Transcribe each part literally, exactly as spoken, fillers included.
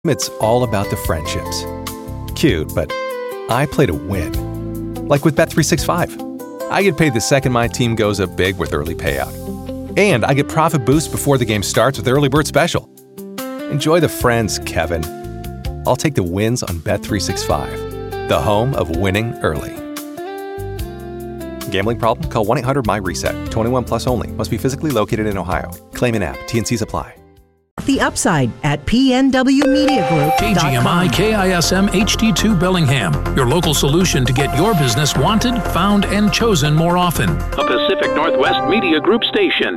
It's all about the friendships. Cute, but I play to win. Like with Bet three sixty-five. I get paid the second my team goes up big with early payout. And I get profit boost before the game starts with Early Bird Special. Enjoy the friends, Kevin. I'll take the wins on Bet three sixty-five, the home of winning early. Gambling problem? Call one eight hundred M Y reset. twenty-one plus only. Must be physically located in Ohio. Claim in app. T and C's apply. The Upside at P N W Media Group. K G M I K I S M H D two Bellingham, your local solution to get your business wanted, found, and chosen more often. A Pacific Northwest Media Group station.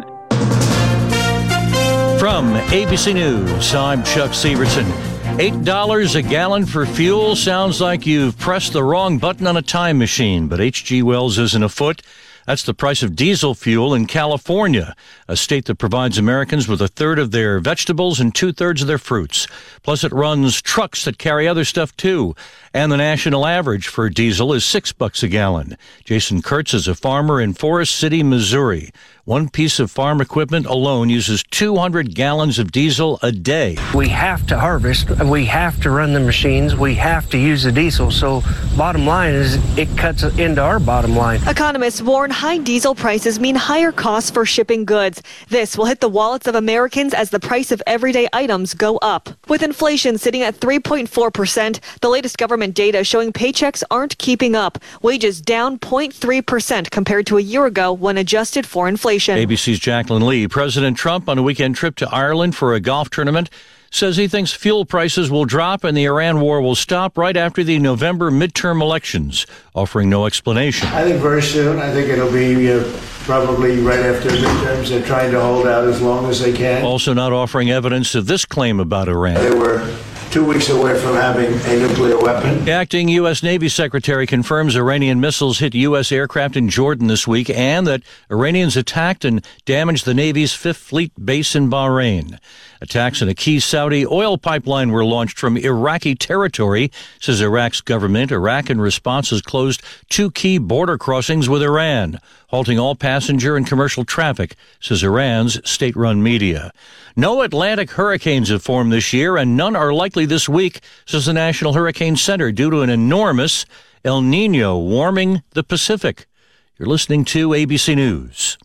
From A B C News, I'm Chuck Severson. eight dollars a gallon for fuel sounds like you've pressed the wrong button on a time machine, but H G Wells isn't afoot. That's the price of diesel fuel in California, a state that provides Americans with a third of their vegetables and two-thirds of their fruits. Plus, it runs trucks that carry other stuff, too. And the national average for diesel is six bucks a gallon. Jason Kurtz is a farmer in Forest City, Missouri. One piece of farm equipment alone uses two hundred gallons of diesel a day. We have to harvest. We have to run the machines. We have to use the diesel. So bottom line is it cuts into our bottom line. Economists warn high diesel prices mean higher costs for shipping goods. This will hit the wallets of Americans as the price of everyday items go up. With inflation sitting at three point four percent, the latest government data showing paychecks aren't keeping up. Wages down zero point three percent compared to a year ago when adjusted for inflation. A B C's Jacqueline Lee. President Trump on a weekend trip to Ireland for a golf tournament says he thinks fuel prices will drop and the Iran war will stop right after the November midterm elections, offering no explanation. I think very soon. I think it'll be uh, probably right after midterms. They're trying to hold out as long as they can. Also not offering evidence of this claim about Iran. They were two weeks away from having a nuclear weapon. The acting U S. Navy Secretary confirms Iranian missiles hit U S aircraft in Jordan this week and that Iranians attacked and damaged the Navy's Fifth Fleet base in Bahrain. Attacks on a key Saudi oil pipeline were launched from Iraqi territory, says Iraq's government. Iraq, in response, has closed two key border crossings with Iran, halting all passenger and commercial traffic, says Iran's state-run media. No Atlantic hurricanes have formed this year, and none are likely this week, says the National Hurricane Center, due to an enormous El Nino warming the Pacific. You're listening to A B C News.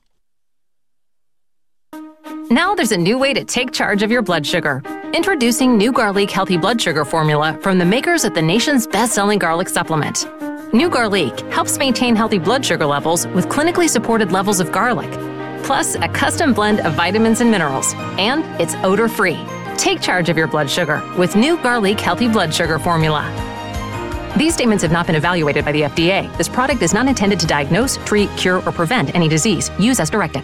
Now there's a new way to take charge of your blood sugar. Introducing New Garlic Healthy Blood Sugar Formula from the makers of the nation's best-selling garlic supplement. New Garlic helps maintain healthy blood sugar levels with clinically supported levels of garlic, plus a custom blend of vitamins and minerals, and it's odor-free. Take charge of your blood sugar with New Garlic Healthy Blood Sugar Formula. These statements have not been evaluated by the F D A. This product is not intended to diagnose, treat, cure, or prevent any disease. Use as directed.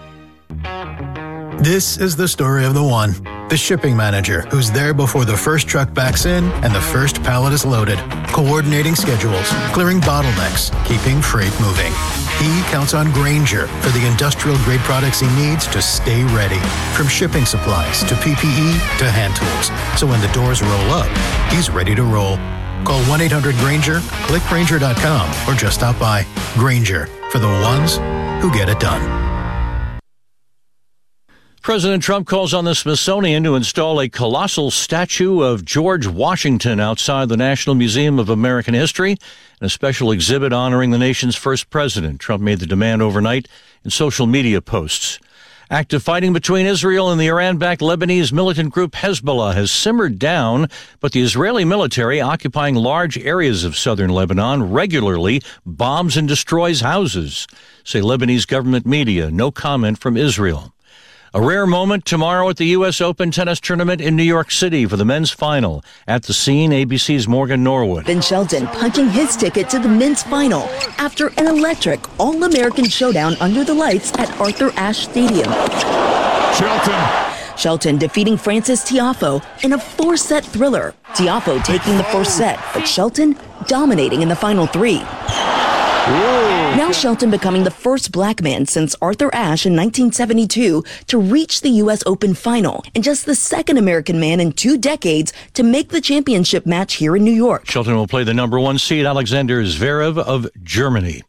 This is the story of the one, the shipping manager who's there before the first truck backs in and the first pallet is loaded, coordinating schedules, clearing bottlenecks, keeping freight moving. He counts on Grainger for the industrial-grade products he needs to stay ready, from shipping supplies to P P E to hand tools. So when the doors roll up, he's ready to roll. Call one eight hundred Grainger, click Grainger dot com, or just stop by. Grainger, for the ones who get it done. President Trump calls on the Smithsonian to install a colossal statue of George Washington outside the National Museum of American History and a special exhibit honoring the nation's first president. Trump made the demand overnight in social media posts. Active fighting between Israel and the Iran-backed Lebanese militant group Hezbollah has simmered down, but the Israeli military, occupying large areas of southern Lebanon, regularly bombs and destroys houses, say Lebanese government media. No comment from Israel. A rare moment tomorrow at the U S. Open tennis tournament in New York City for the men's final. At the scene, A B C's Morgan Norwood. Ben Shelton punching his ticket to the men's final after an electric All-American showdown under the lights at Arthur Ashe Stadium. Shelton. Shelton defeating Francis Tiafoe in a four-set thriller. Tiafoe taking the first set, but Shelton dominating in the final three. Ooh. Now Shelton becoming the first black man since Arthur Ashe in nineteen seventy-two to reach the U S. Open final, and just the second American man in two decades to make the championship match here in New York. Shelton will play the number one seed Alexander Zverev of Germany.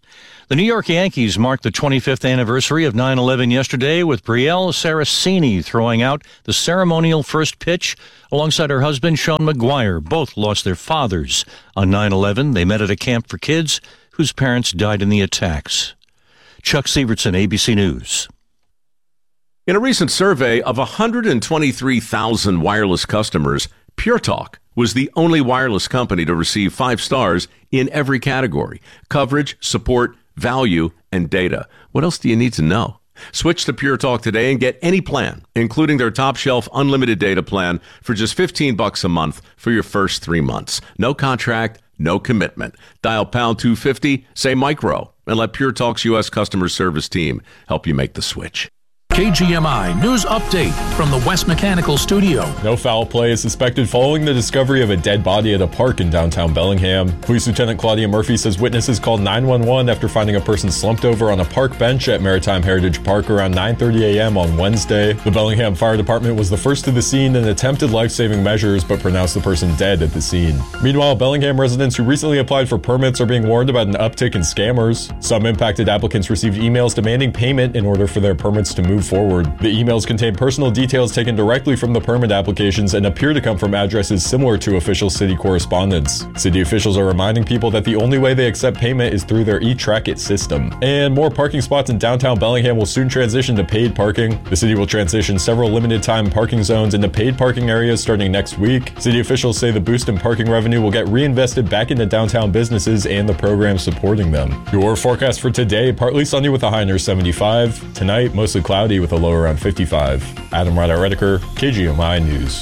The New York Yankees marked the twenty-fifth anniversary of nine eleven yesterday with Brielle Saraceni throwing out the ceremonial first pitch alongside her husband, Sean McGuire. Both lost their fathers on nine eleven. They met at a camp for kids whose parents died in the attacks. Chuck Sievertson, A B C News. In a recent survey of one hundred twenty-three thousand wireless customers, Pure Talk was the only wireless company to receive five stars in every category: coverage, support, value, and data. What else do you need to know? Switch to Pure Talk today and get any plan, including their top shelf unlimited data plan for just fifteen bucks a month for your first three months. No contract, no commitment. Dial pound two fifty, say micro, and let Pure Talk's U S customer service team help you make the switch. K G M I News Update from the West Mechanical Studio. No foul play is suspected following the discovery of a dead body at a park in downtown Bellingham. Police Lieutenant Claudia Murphy says witnesses called nine one one after finding a person slumped over on a park bench at Maritime Heritage Park around nine thirty a.m. on Wednesday. The Bellingham Fire Department was the first to the scene and attempted life-saving measures, but pronounced the person dead at the scene. Meanwhile, Bellingham residents who recently applied for permits are being warned about an uptick in scammers. Some impacted applicants received emails demanding payment in order for their permits to move forward. The emails contain personal details taken directly from the permit applications and appear to come from addresses similar to official city correspondence. City officials are reminding people that the only way they accept payment is through their e-Track-It system. And more parking spots in downtown Bellingham will soon transition to paid parking. The city will transition several limited-time parking zones into paid parking areas starting next week. City officials say the boost in parking revenue will get reinvested back into downtown businesses and the programs supporting them. Your forecast for today: partly sunny with a high near seventy-five. Tonight, mostly cloudy with a low around fifty-five. Adam Ryder-Rediker, K G M I News.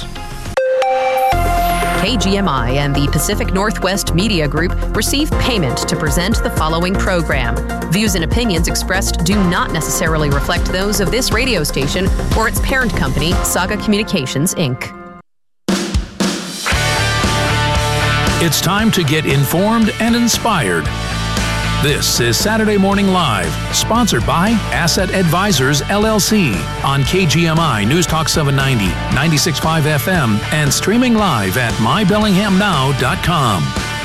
K G M I and the Pacific Northwest Media Group receive payment to present the following program. Views and opinions expressed do not necessarily reflect those of this radio station or its parent company, Saga Communications, Incorporated. It's time to get informed and inspired. This is Saturday Morning Live, sponsored by Asset Advisors, L L C, on K G M I News Talk seven ninety, ninety-six point five F M, and streaming live at my bellingham now dot com.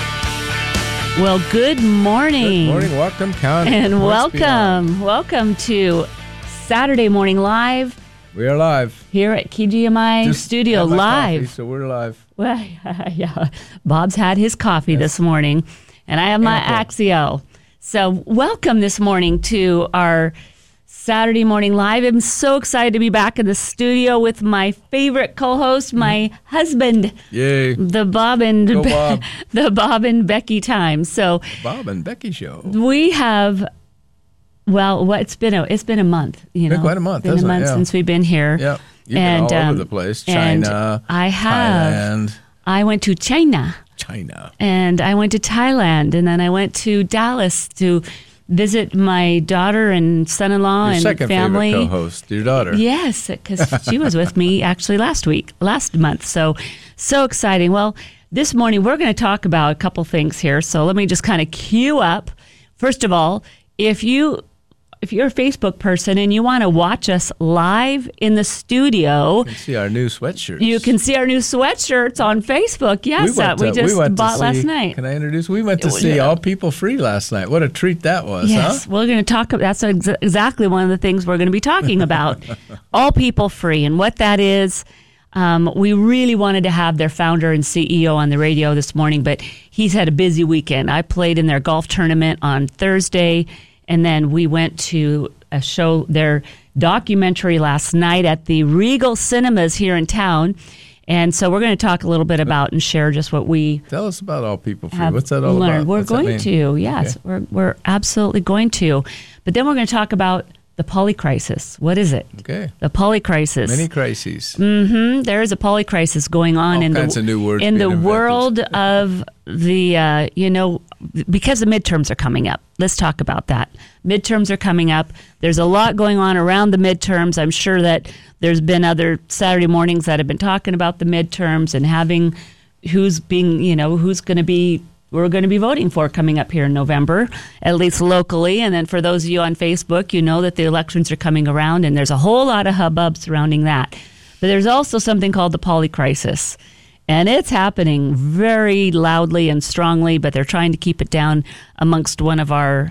Well, good morning. Good morning. Welcome, Connie. And welcome. Welcome to Saturday Morning Live. We are live. Here at K G M I Just Studio, live. Coffee, so we're live. Well, yeah. Bob's had his coffee yes. this morning, and I have my Apple. Axio. So welcome this morning to our Saturday Morning Live. I'm so excited to be back in the studio with my favorite co-host, my mm. husband. Yay. The Bob and Go Be- Bob. the Bob and Becky time. So Bob and Becky show. We have well, what it's been a it's been a month, you know. Been quite a month. It's been a month it? Yeah. since we've been here. Yeah. You've and, been all um, over the place. China. I have. Thailand. I went to China. China. And I went to Thailand, and then I went to Dallas to visit my daughter and son-in-law your and second family. Favorite co-host, your daughter. Yes, because she was with me actually last week, last month. So, so exciting. Well, this morning we're going to talk about a couple things here. So let me just kind of cue up. First of all, if you if you're a Facebook person and you want to watch us live in the studio, you can see our new sweatshirts. You can see our new sweatshirts on Facebook. Yes, we, that we to, just we bought see, last night. Can I introduce? We went to see All People Free last night. What a treat that was, yes, huh? We're going to talk about that's ex- exactly one of the things we're going to be talking about. All People Free and what that is. Um, we really wanted to have their founder and C E O on the radio this morning, but he's had a busy weekend. I played in their golf tournament on Thursday, and then we went to a show, their documentary last night at the Regal Cinemas here in town. And so we're going to talk a little bit about and share just what we Tell us about All People Free. What's that all learned. about? We're What's going to, yes. Okay. We're, we're absolutely going to. But then we're going to talk about the polycrisis. What is it? Okay. The polycrisis. Many crises. Mm-hmm. There is a polycrisis going on All in kinds the of new words in the invented. world of the uh, you know, because the midterms are coming up. Let's talk about that. Midterms are coming up. There's a lot going on around the midterms. I'm sure that there's been other Saturday mornings that have been talking about the midterms and having who's being, you know, who's going to be we're going to be voting for coming up here in November, at least locally. And then for those of you on Facebook, you know that the elections are coming around, and there's a whole lot of hubbub surrounding that. But there's also something called the polycrisis, and it's happening very loudly and strongly, but they're trying to keep it down amongst one of our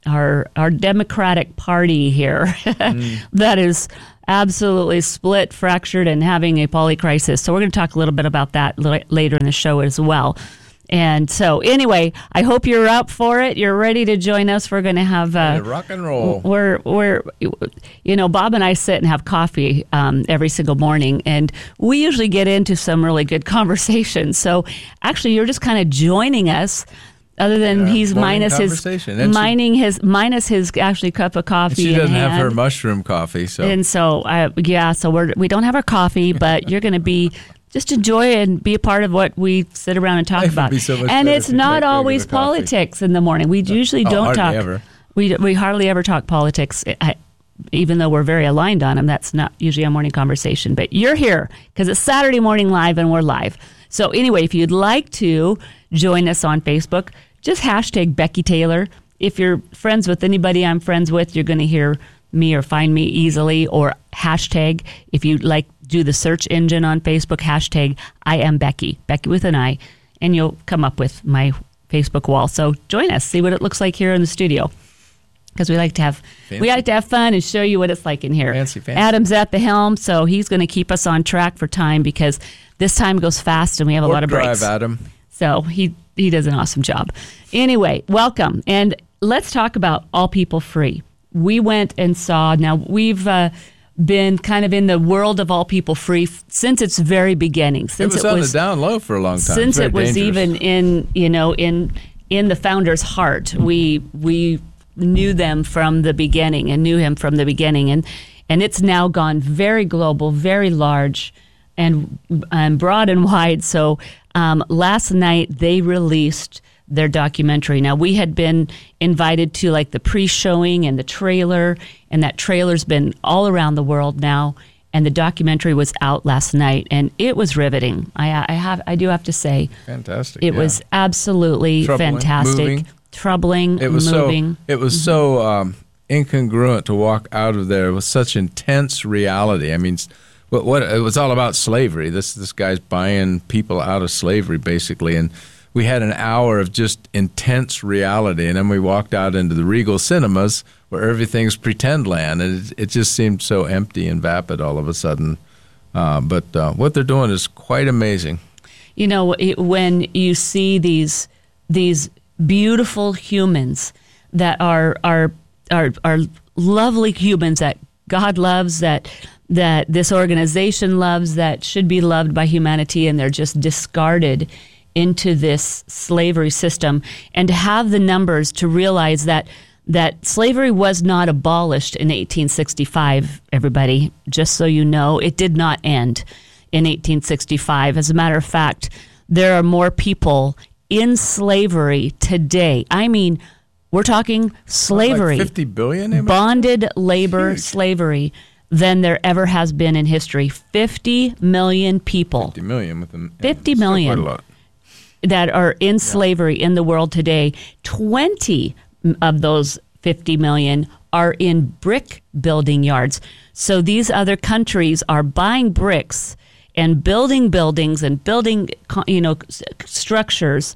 our our Democratic Party here mm. that is absolutely split, fractured, and having a polycrisis. So we're going to talk a little bit about that l- later in the show as well. And so anyway, I hope you're up for it. You're ready to join us. We're going to have uh, rock and roll. We're we're you know, Bob and I sit and have coffee um, every single morning, and we usually get into some really good conversations. So actually, you're just kind of joining us. Other than yeah, he's minus his mining she, his minus his actually cup of coffee. She doesn't in have hand. her mushroom coffee, so and so I, yeah, so we're we don't have our coffee, but you're going to be just enjoy and be a part of what we sit around and talk Life about. So and it's not always politics coffee. in the morning. We usually oh, don't talk. Ever. We we hardly ever talk politics. I, even though we're very aligned on them, that's not usually a morning conversation. But you're here because it's Saturday Morning Live and we're live. So anyway, if you'd like to join us on Facebook, just hashtag Becky Taylor. If you're friends with anybody I'm friends with, you're going to hear me or find me easily. Or hashtag, if you like, do the search engine on Facebook, hashtag I am Becky, Becky with an I, and you'll come up with my Facebook wall. So join us, see what it looks like here in the studio. Because we like to have fancy. we like to have fun and show you what it's like in here. Fancy, fancy. Adam's at the helm, so he's going to keep us on track for time because this time goes fast and we have a Work lot of breaks. drive, Adam. So he he does an awesome job. Anyway, welcome. And let's talk about All People Free. We went and saw, now we've uh, been kind of in the world of All People Free f- since its very beginning. Since it was it on was, the down low for a long time. Since Very it was dangerous. even in, you know, in in the founder's heart. We we knew them from the beginning and knew him from the beginning. And, and it's now gone very global, very large, and, and broad and wide. So um, last night they released their documentary. Now, we had been invited to like the pre-showing and the trailer, and that trailer's been all around the world now. And the documentary was out last night, and it was riveting. I, I have, I do have to say, fantastic. It yeah. was absolutely Troubling, fantastic, moving. troubling, It was moving. so. It was mm-hmm. so um, incongruent to walk out of there with such intense reality. I mean, what, what it was all about slavery. This this guy's buying people out of slavery, basically, and we had an hour of just intense reality, and then we walked out into the Regal Cinemas where everything's pretend land, and it, it just seemed so empty and vapid all of a sudden. Uh, but uh, what they're doing is quite amazing. You know, it, when you see these these beautiful humans that are are are are lovely humans that God loves, that that this organization loves, that should be loved by humanity, and they're just discarded into this slavery system, and to have the numbers to realize that that slavery was not abolished in eighteen sixty-five, everybody, just so you know. It did not end in eighteen sixty-five. As a matter of fact, there are more people in slavery today. I mean, we're talking slavery. Like fifty billion? Bonded labor slavery than there ever has been in history. fifty million people. fifty million with them. fifty million. Quite a lot. That are in slavery in the world today. twenty of those fifty million are in brick building yards. So these other countries are buying bricks and building buildings and building, you know, structures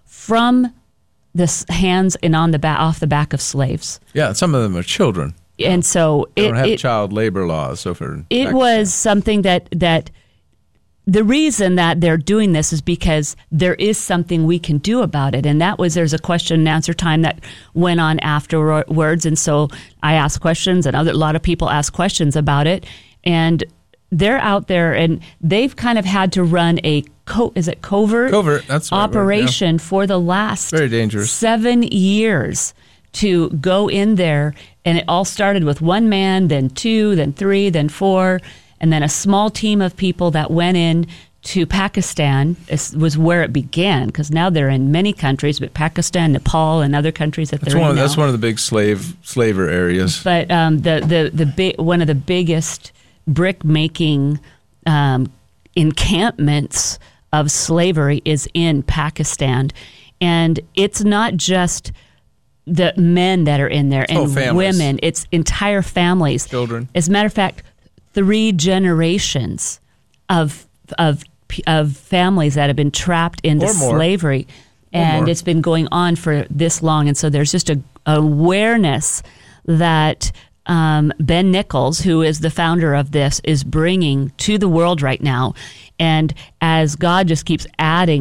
from the hands and on the back, off the back of slaves. Yeah, some of them are children. And so they it don't have it, child labor laws. So for it was something that that. The reason that they're doing this is because there is something we can do about it. And that was, there's a question and answer time that went on afterwards. And so I asked questions, and other, a lot of people asked questions about it. And they're out there, and they've kind of had to run a, co- is it covert? Covert, that's the right word, operation yeah. for the last Very dangerous. seven years to go in there. And it all started with one man, then two, then three, then four. And then a small team of people that went in to Pakistan was where it began, because now they're in many countries, but Pakistan, Nepal, and other countries that that's they're one in of, now. That's one of the big slave slaver areas. But um, the the the big, one of the biggest brick making um, encampments of slavery is in Pakistan, and it's not just the men that are in there and oh, women; it's entire families, children. As a matter of fact, three generations of of of families that have been trapped into slavery, and it's been going on for this long. And so there's just a awareness that um, Ben Nichols, who is the founder of this, is bringing to the world right now. And as God just keeps adding